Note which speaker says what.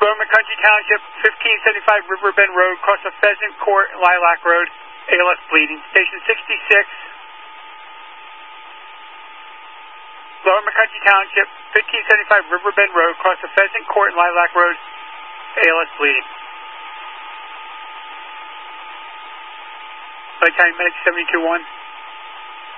Speaker 1: Lower McCountry Township, 1575 Riverbend Road, across the Pheasant Court, Lilac Road, ALS bleeding. Station 66. Lower McCountry Township, 1575 Riverbend Road, across the Pheasant Court, Lilac Road, ALS bleeding. Flight time, medic 72-1.